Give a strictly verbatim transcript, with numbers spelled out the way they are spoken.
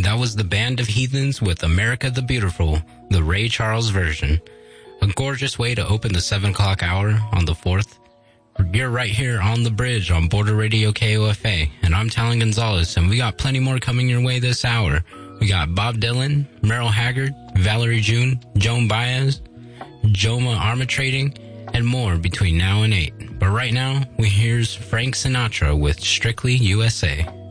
That was the Band of Heathens with America the Beautiful, the Ray Charles version. A gorgeous way to open the seven o'clock hour on the fourth. You're right here on the bridge on Border Radio K O F A, and I'm Talon Gonzalez, and we got plenty more coming your way this hour. We got Bob Dylan, Merle Haggard, Valerie June, Joan Baez, Joma Armatrading, and more between now and eight. But right now, we here's Frank Sinatra with Strictly U S A.